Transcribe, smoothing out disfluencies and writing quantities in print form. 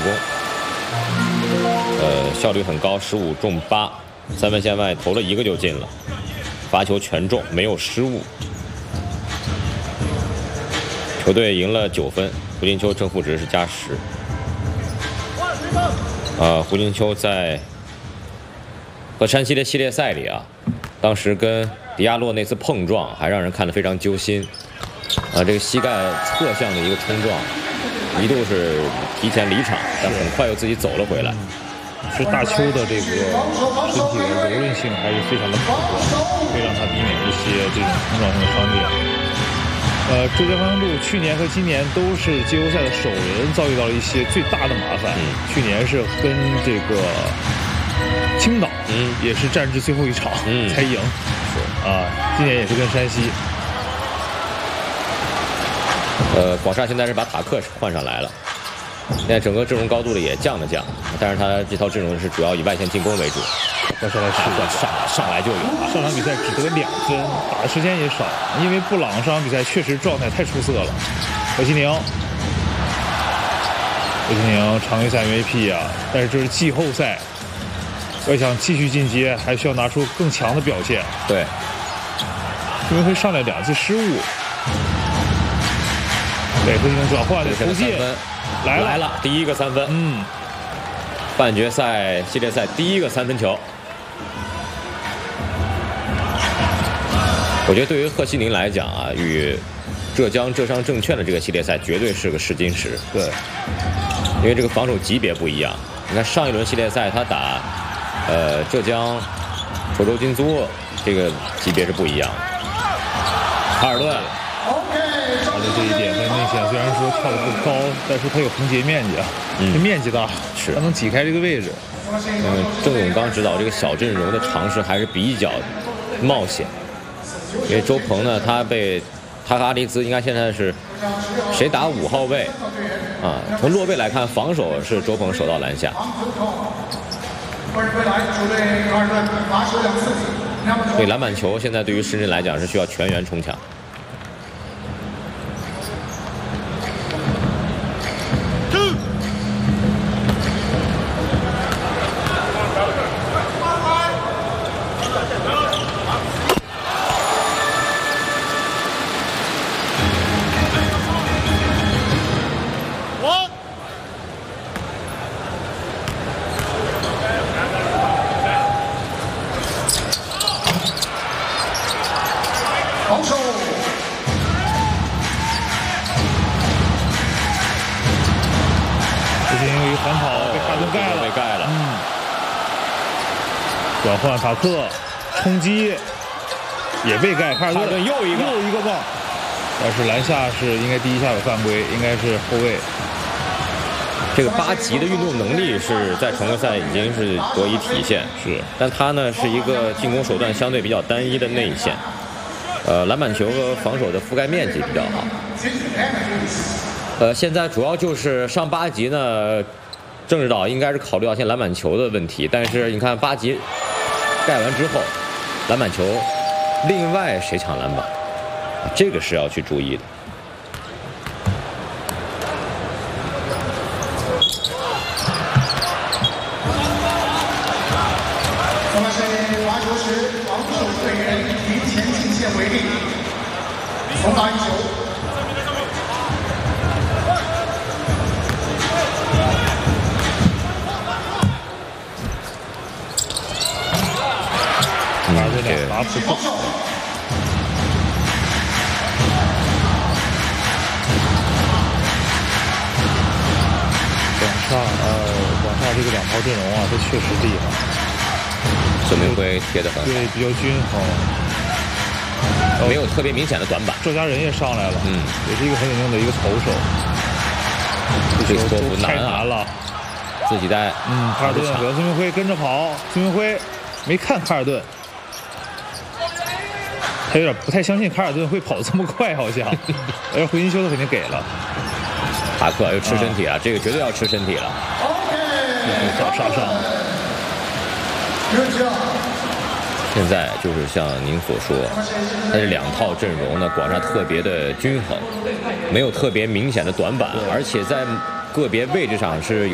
攻，效率很高，15中8，三分线外投了1个就进了，罚球全中，没有失误。球队赢了9分，胡金秋正负值是+10。胡金秋在和山西的系列赛里啊，当时跟迪亚洛那次碰撞还让人看得非常揪心。这个膝盖侧向的一个冲撞，一度是提前离场，但很快又自己走了回来。 是大邱的这个身体的柔韧性还是非常的可观，可以让他避免一些这种冲撞性的伤病。浙江方向路去年和今年都是季后赛的首轮遭遇到了一些最大的麻烦。去年是跟这个青岛，也是战至最后一场才赢。今年也是跟山西。 广厦现在是把塔克换上来了，现在整个阵容高度的也降了降，但是他这套阵容是主要以外线进攻为主。 上来就有，上场比赛只得2分，打的时间也少，因为布朗上场比赛确实状态太出色了。何其宁常规赛 MVP 啊，但是这是季后赛，要想继续进阶，还需要拿出更强的表现。 对， 因为会上来2次失误。对，何其宁转换的投进来了， 第1个3分。半决赛系列赛第1个3分球。我觉得对于贺西宁来讲啊，与浙商证券的这个系列赛绝对是个试金石。 对， 因为这个防守级别不一样。你看上一轮系列赛他打浙江滁州金租这个级别是不一样的。卡尔顿他的这一点在内线虽然说跳得不高，但是他有横截面积啊，这面积大， 是他能挤开这个位置。 郑永刚指导这个小阵容的尝试还是比较冒险。因为周鹏呢，他和阿迪兹应该现在是谁打5号位啊？从落位来看，防守是周鹏手到篮下。所以篮板球现在对于深圳来讲是需要全员冲抢。 转换塔克，冲击也被盖，卡尔顿又一个棒， 但是篮下是应该第一下有犯规，应该是后卫。 这个8级的运动能力是在常规赛已经是得以体现， 是， 但他呢是一个进攻手段相对比较单一的内线，篮板球和防守的覆盖面积比较好。现在主要就是上8级呢，郑指导应该是考虑到现在篮板球的问题，但是你看8级盖完之后，篮板球另外谁抢篮板，这个是要去注意的。 罚球时，防守队员提前进线为例，重打1球。 打不动。广厦这个2套阵容啊，这确实厉害。 孙明辉贴得很好， 对，比较均衡， 没有特别明显的短板。 赵家人也上来了，也是一个很有用的一个投手。 这个托福太难了， 自己带。 卡尔顿和孙明辉跟着跑，孙明辉没看卡尔顿。他有点不太相信卡尔顿会跑这么快，好像。而回金修他肯定给了。 塔克又吃身体了，这个绝对要吃身体了。 上。 现在就是像您所说，他这2套阵容呢，广厦特别的均衡，没有特别明显的短板，而且在个别位置上是。